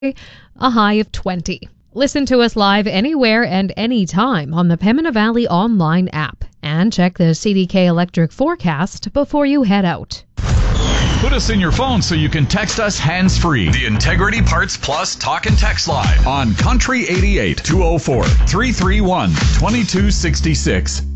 a high of 20. Listen to us live anywhere and anytime on the Pembina Valley online app. And check the CDK Electric forecast before you head out. Put us in your phone so you can text us hands-free. The Integrity Parts Plus Talk and Text Line on Country 88 204 331 2266.